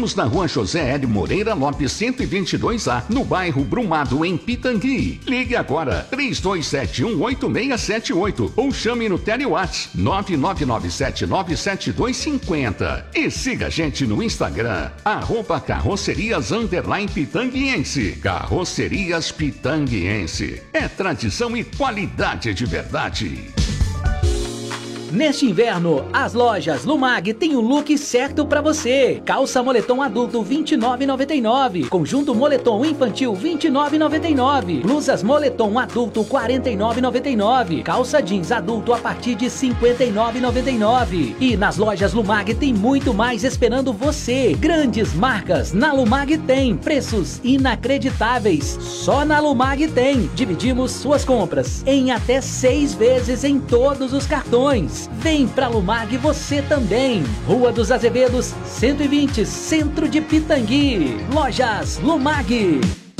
Estamos na rua José Hélio Moreira Lopes 122A, no bairro Brumado, em Pitangui. Ligue agora, 32718678 ou chame no TeleWhatsApp 999797250. E siga a gente no Instagram, @carrocerias_pitanguiense. Carrocerias Pitanguiense. É tradição e qualidade de verdade. Neste inverno, as lojas Lumag têm o look certo para você. Calça moletom adulto R$ 29,99. Conjunto moletom infantil R$ 29,99. Blusas moletom adulto R$ 49,99. Calça jeans adulto a partir de R$ 59,99. E nas lojas Lumag tem muito mais esperando você. Grandes marcas na Lumag tem. Preços inacreditáveis. Só na Lumag tem. Dividimos suas compras em até 6 vezes em todos os cartões. Vem pra Lumag você também. Rua dos Azevedos, 120, Centro de Pitangui. Lojas Lumag.